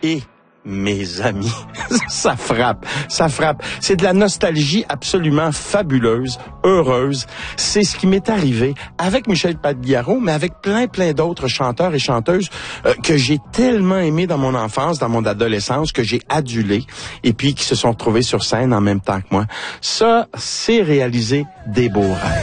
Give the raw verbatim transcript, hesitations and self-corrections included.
Et mes amis, ça frappe, ça frappe. C'est de la nostalgie absolument fabuleuse, heureuse. C'est ce qui m'est arrivé avec Michel Pagliaro, mais avec plein, plein d'autres chanteurs et chanteuses euh, que j'ai tellement aimés dans mon enfance, dans mon adolescence, que j'ai adulé, et puis qui se sont retrouvés sur scène en même temps que moi. Ça, c'est réaliser des beaux rêves.